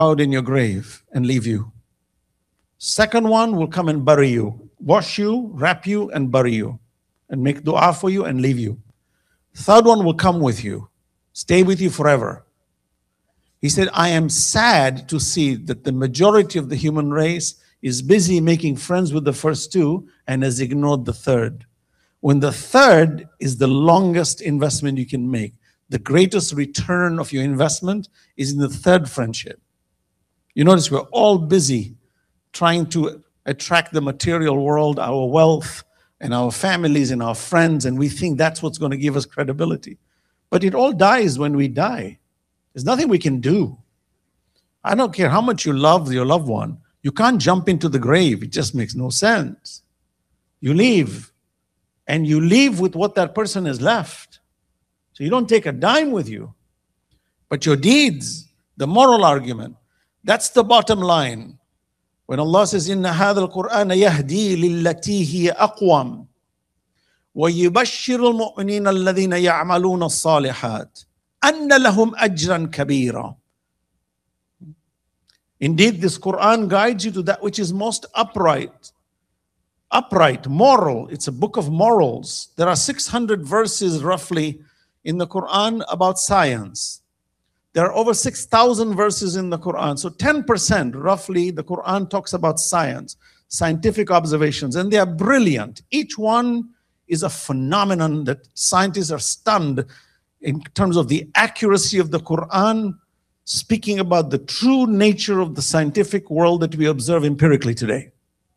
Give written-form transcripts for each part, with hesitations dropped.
out in your grave and leave you. Second one will come and bury you, wash you, wrap you, and bury you, and make dua for you and leave you. Third one will come with you, stay with you forever. He said, I am sad to see that the majority of the human race is busy making friends with the first two and has ignored the third. When the third is the longest investment you can make, the greatest return of your investment is in the third friendship. You notice we're all busy trying to attract the material world, our wealth, and our families and our friends, and we think that's what's going to give us credibility. But it all dies when we die. There's nothing we can do. I don't care how much you love your loved one. You can't jump into the grave. It just makes no sense. You leave, and you leave with what that person has left. So you don't take a dime with you. But your deeds, the moral argument, that's the bottom line. When Allah says, إِنَّ هَذَا الْقُرْآنَ يَهْدِي لِلَّتِي هِيَ أَقْوَمُ وَيُبَشِّرُ الْمُؤْمِنِينَ الَّذِينَ يَعْمَلُونَ الصَّالِحَاتِ أَنَّ لَهُمْ أَجْرًا كَبِيرًا. Indeed, this Quran guides you to that which is most upright, moral. It's a book of morals. There are 600 verses roughly in the Quran about science. There are over 6,000 verses in the Quran. So 10% roughly, the Quran talks about science, scientific observations, and they are brilliant. Each one is a phenomenon that scientists are stunned in terms of the accuracy of the Quran, speaking about the true nature of the scientific world that we observe empirically today.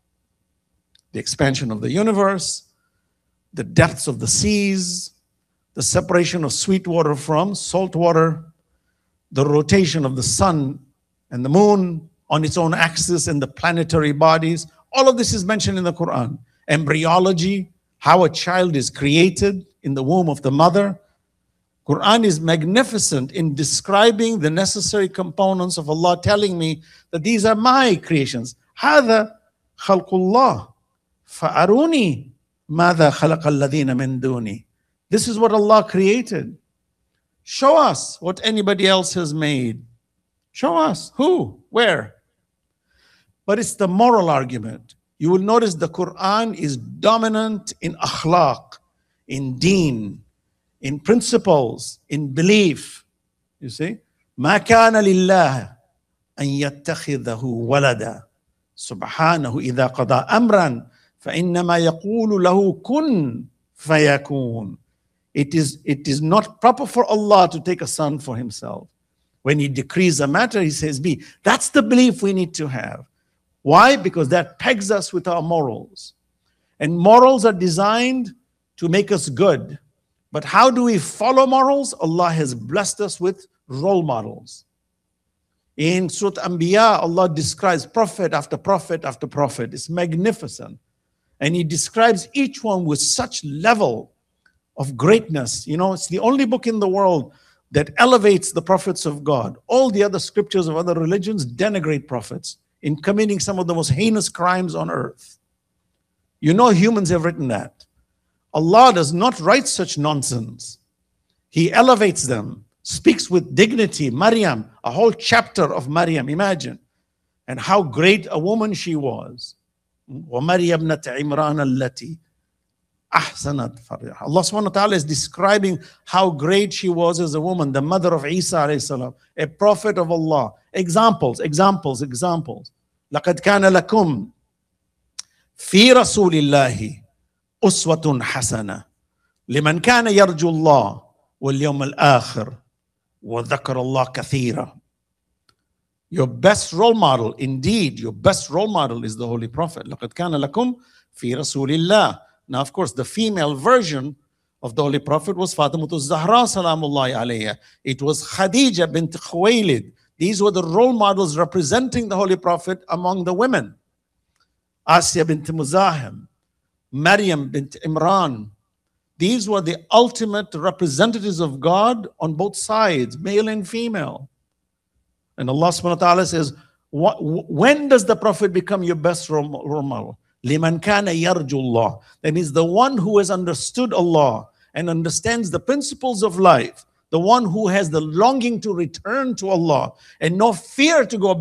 The expansion of the universe, the depths of the seas, the separation of sweet water from salt water, the rotation of the sun and the moon on its own axis and the planetary bodies. All of this is mentioned in the Quran. Embryology, how a child is created in the womb of the mother. Quran is magnificent in describing the necessary components of Allah, telling me that these are my creations. هذا خلق الله فأروني ماذا خلق الذين من دوني. This is what Allah created. Show us what anybody else has made. Show us. Who? Where? But it's the moral argument. You will notice the Quran is dominant in akhlaq, in deen, in principles, in belief. You see? ما كان لله أن يتخذه ولدا سبحانه إذا قضى أمرا فإنما يقول له كن فيكون. It is not proper for Allah to take a son for himself. When he decrees a matter, he says, be. That's the belief we need to have. Why? Because that pegs us with our morals. And morals are designed to make us good. But how do we follow morals? Allah has blessed us with role models. In Surah Anbiya, Allah describes prophet after prophet after prophet. It's magnificent. And He describes each one with such level of greatness. You know, it's the only book in the world that elevates the prophets of God. All the other scriptures of other religions denigrate prophets in committing some of the most heinous crimes on earth. You know, humans have written that. Allah does not write such nonsense. He elevates them, speaks with dignity. Maryam, a whole chapter of Maryam, imagine. And how great a woman she was. وَمَرْيَمْ ابْنَةَ عِمْرَانَ الَّتِي أَحْسَنَتْ فَرْجَهَا. Allah subhanahu wa ta'ala is describing how great she was as a woman, the mother of Isa alayhi salam, a prophet of Allah. Examples. لَقَدْ كَانَ لَكُمْ فِي رَسُولِ اللَّهِ أُسْوَةٌ حَسَنَةٌ لِمَنْ كَانَ يَرْجُو اللَّهَ وَالْيَوْمَ الْآخِرِ وَذَكَرَ اللَّهَ كَثِيرًا. Your best role model, indeed, your best role model is the Holy Prophet. لَقَدْ كَانَ لَكُمْ فِي رَسُولِ اللَّهِ. Now, of course, the female version of the Holy Prophet was Fatimatu Zahra salamullahi alayha. It was Khadija bint Khuwaylid. These were the role models representing the Holy Prophet among the women. Asya bint Muzahim, Maryam bint Imran. These were the ultimate representatives of God on both sides, male and female. And Allah subhanahu wa ta'ala says, when does the Prophet become your best role model? لِمَنْ كَانَ يَرْجُو اللَّهِ. That means the one who has understood Allah and understands the principles of life, the one who has the longing to return to Allah and no fear to go back.